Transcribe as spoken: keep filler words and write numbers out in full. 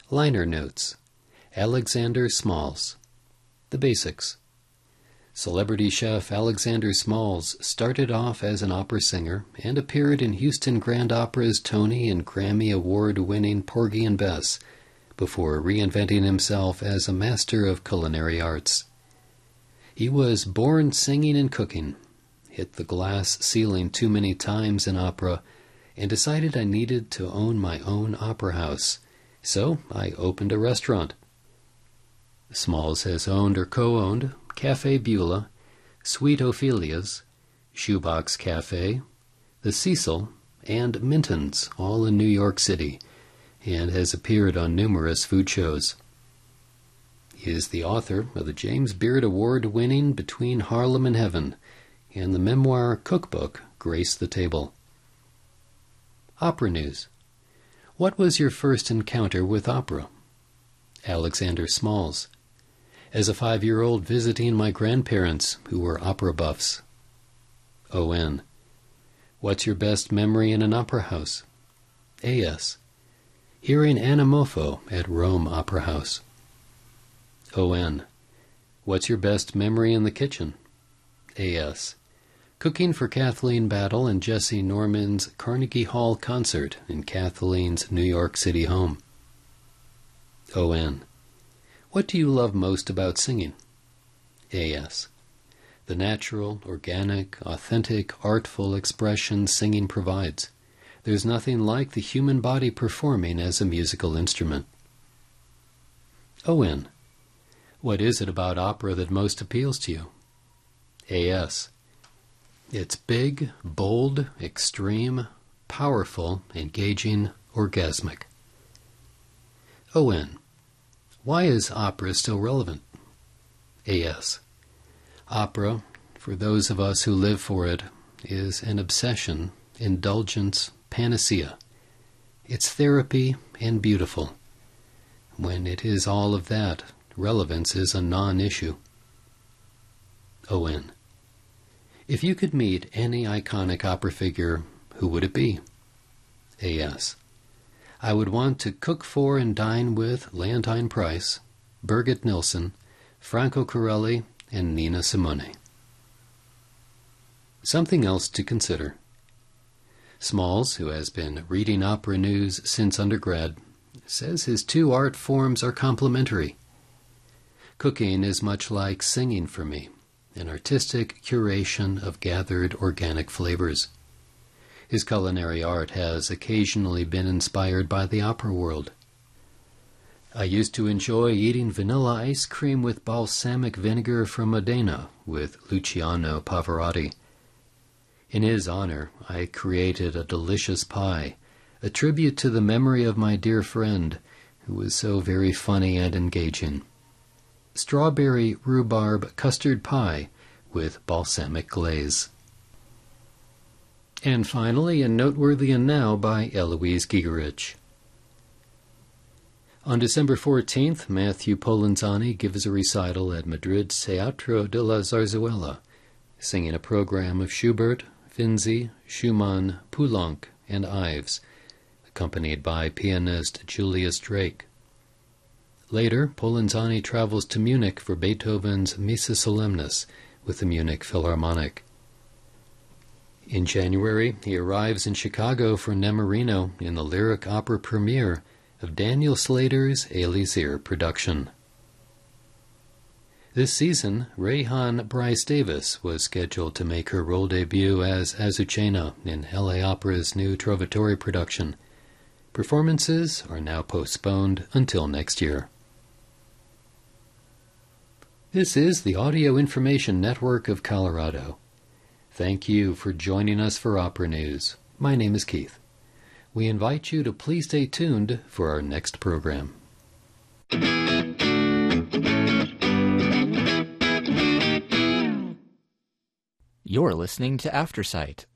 Liner notes. Alexander Smalls. The basics. Celebrity chef Alexander Smalls started off as an opera singer and appeared in Houston Grand Opera's Tony and Grammy Award-winning Porgy and Bess before reinventing himself as a master of culinary arts. He was born singing and cooking, hit the glass ceiling too many times in opera, and decided I needed to own my own opera house, so I opened a restaurant. Smalls has owned or co-owned Cafe Beulah, Sweet Ophelia's, Shoebox Cafe, The Cecil, and Minton's, all in New York City, and has appeared on numerous food shows. He is the author of the James Beard Award-winning Between Harlem and Heaven and the memoir cookbook Grace the Table. Opera news. What was your first encounter with opera? Alexander Smalls. As a five-year-old visiting my grandparents, who were opera buffs. O N. What's your best memory in an opera house? A S. Hearing Anna Moffo at Rome Opera House. O N. What's your best memory in the kitchen? A S. Cooking for Kathleen Battle and Jesse Norman's Carnegie Hall concert in Kathleen's New York City home. O N. What do you love most about singing? A S. The natural, organic, authentic, artful expression singing provides. There's nothing like the human body performing as a musical instrument. O N. What is it about opera that most appeals to you? A S. It's big, bold, extreme, powerful, engaging, orgasmic. O N. Why is opera still relevant? A S. Opera, for those of us who live for it, is an obsession, indulgence, panacea. It's therapy and beautiful. When it is all of that, relevance is a non-issue. O N. If you could meet any iconic opera figure, who would it be? A S. I would want to cook for and dine with Leontine Price, Birgit Nilsson, Franco Corelli, and Nina Simone. Something else to consider. Smalls, who has been reading opera news since undergrad, says his two art forms are complementary. Cooking is much like singing for me, an artistic curation of gathered organic flavors. His culinary art has occasionally been inspired by the opera world. I used to enjoy eating vanilla ice cream with balsamic vinegar from Modena with Luciano Pavarotti. In his honor, I created a delicious pie, a tribute to the memory of my dear friend, who was so very funny and engaging. Strawberry rhubarb custard pie with balsamic glaze. And finally, and noteworthy and now, by Eloise Gigerich. On December fourteenth, Matthew Polenzani gives a recital at Madrid's Teatro de la Zarzuela, singing a program of Schubert, Finzi, Schumann, Poulenc, and Ives, accompanied by pianist Julius Drake. Later, Polenzani travels to Munich for Beethoven's Missa Solemnis with the Munich Philharmonic. In January, he arrives in Chicago for Nemorino in the lyric opera premiere of Daniel Slater's Elysir production. This season, Rayhan Bryce Davis was scheduled to make her role debut as Azucena in L A Opera's new Trovatore production. Performances are now postponed until next year. This is the Audio Information Network of Colorado. Thank you for joining us for Opera News. My name is Keith. We invite you to please stay tuned for our next program. You're listening to Aftersight,